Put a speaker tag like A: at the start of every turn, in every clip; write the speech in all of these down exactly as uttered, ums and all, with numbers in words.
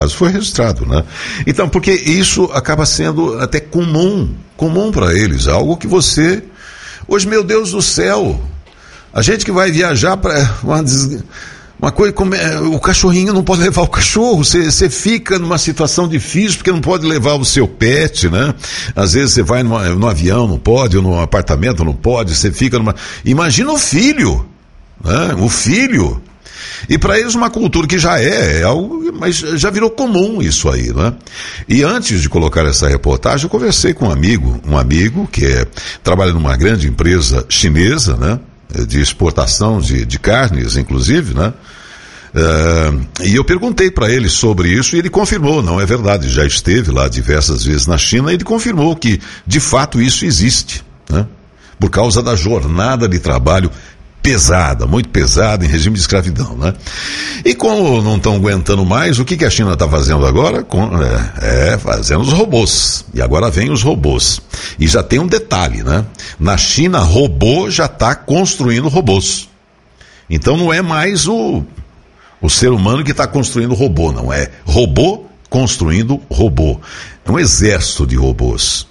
A: foi registrado, né? Então, porque isso acaba sendo até comum, comum para eles, algo que você, hoje, meu Deus do céu, a gente que vai viajar para uma, uma coisa como é, o cachorrinho não pode levar o cachorro, você, você fica numa situação difícil porque não pode levar o seu pet, né? Às vezes você vai numa, no avião, não pode, ou no apartamento não pode, você fica numa, imagina o filho, né? O filho. E para eles uma cultura que já é, é algo, mas já virou comum isso aí, né? E antes de colocar essa reportagem, eu conversei com um amigo, um amigo que é, trabalha numa grande empresa chinesa, né? De exportação de, de carnes, inclusive, né? Uh, e eu perguntei para ele sobre isso e ele confirmou, não é verdade, já esteve lá diversas vezes na China e ele confirmou que, de fato, isso existe, né? Por causa da jornada de trabalho pesada, muito pesada, em regime de escravidão, né? E como não estão aguentando mais, o que, que a China está fazendo agora? Com, é, é fazendo os robôs. E agora vem os robôs. E já tem um detalhe, né? Na China, robô já está construindo robôs. Então não é mais o, o ser humano que está construindo robô, não. É robô construindo robô. É um exército de robôs.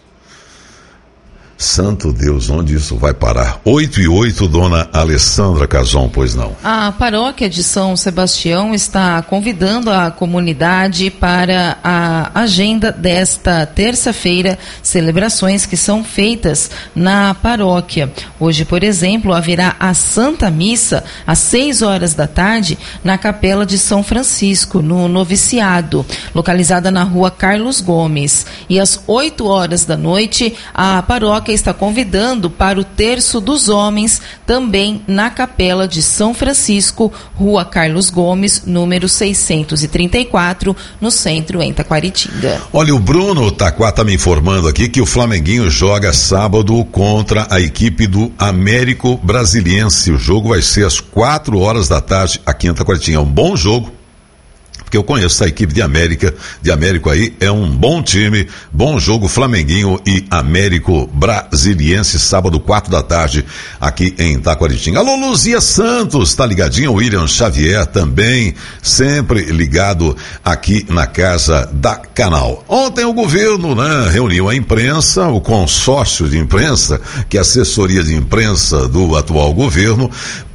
A: Santo Deus, onde isso vai parar? oito e oito, dona Alessandra Cazon, pois não?
B: A paróquia de São Sebastião está convidando a comunidade para a agenda desta terça-feira, celebrações que são feitas na paróquia. Hoje, por exemplo, haverá a Santa Missa às seis horas da tarde na Capela de São Francisco, no noviciado, localizada na rua Carlos Gomes. E às oito horas da noite, a paróquia está convidando para o Terço dos Homens, também na Capela de São Francisco, Rua Carlos Gomes, número seiscentos e trinta e quatro, no centro, em Taquaritinga.
A: Olha, o Bruno Taquá está me informando aqui que o Flamenguinho joga sábado contra a equipe do Américo Brasiliense. O jogo vai ser às quatro horas da tarde aqui em Taquaritinga. É um bom jogo, porque eu conheço a equipe de América, de Américo aí, é um bom time, bom jogo, Flamenguinho e Américo Brasiliense, sábado, quatro da tarde, aqui em Taquaritinga. Alô, Luzia Santos, tá ligadinho? William Xavier também, sempre ligado aqui na casa da Canal. Ontem o governo, né, reuniu a imprensa, o consórcio de imprensa, que é a assessoria de imprensa do atual governo,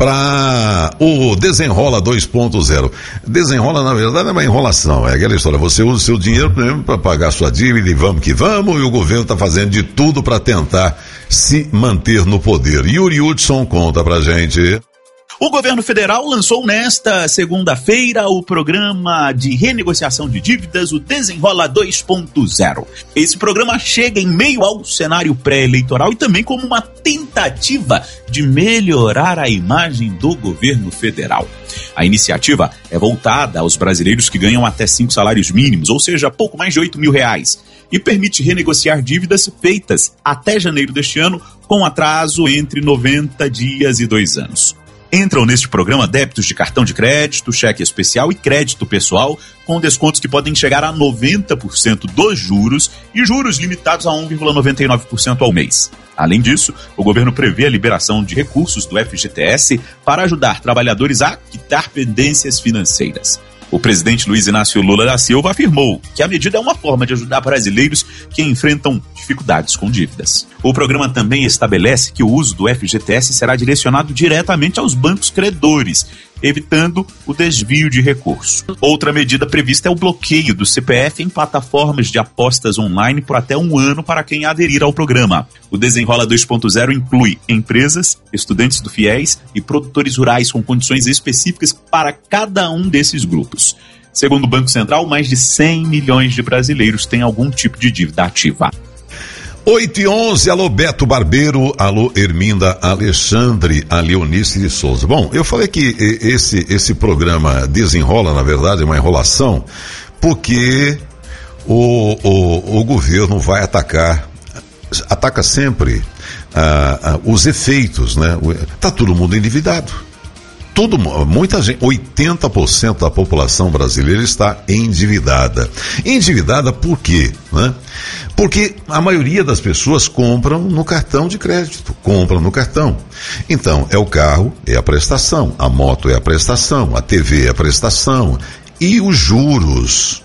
A: para o Desenrola dois ponto zero. Desenrola, na verdade, é uma enrolação, é aquela história, você usa o seu dinheiro para pagar sua dívida e vamos que vamos, e o governo está fazendo de tudo para tentar se manter no poder. Yuri Hudson conta pra gente.
C: O governo federal lançou nesta segunda-feira o programa de renegociação de dívidas, o Desenrola dois ponto zero. Esse programa chega em meio ao cenário pré-eleitoral e também como uma tentativa de melhorar a imagem do governo federal. A iniciativa é voltada aos brasileiros que ganham até cinco salários mínimos, ou seja, pouco mais de oito mil reais, e permite renegociar dívidas feitas até janeiro deste ano com atraso entre noventa dias e dois anos. Entram neste programa débitos de cartão de crédito, cheque especial e crédito pessoal, com descontos que podem chegar a noventa por cento dos juros e juros limitados a um vírgula noventa e nove por cento ao mês. Além disso, o governo prevê a liberação de recursos do F G T S para ajudar trabalhadores a quitar pendências financeiras. O presidente Luiz Inácio Lula da Silva afirmou que a medida é uma forma de ajudar brasileiros que enfrentam dificuldades com dívidas. O programa também estabelece que o uso do F G T S será direcionado diretamente aos bancos credores, evitando o desvio de recursos. Outra medida prevista é o bloqueio do C P F em plataformas de apostas online por até um ano para quem aderir ao programa. O Desenrola dois ponto zero inclui empresas, estudantes do FIES e produtores rurais com condições específicas para cada um desses grupos. Segundo o Banco Central, mais de cem milhões de brasileiros têm algum tipo de dívida ativa.
A: oito e onze, alô Beto Barbeiro, alô Herminda Alexandre, a Leonice de Souza. Bom, eu falei que esse, esse programa Desenrola, na verdade, é uma enrolação, porque o, o, o governo vai atacar, ataca sempre ah, ah, os efeitos, né? Tá todo mundo endividado. Tudo, muita gente, oitenta por cento da população brasileira está endividada. Endividada por quê? Né? Porque a maioria das pessoas compram no cartão de crédito, compram no cartão. Então, é o carro, é a prestação, a moto é a prestação, a T V é a prestação, e os juros.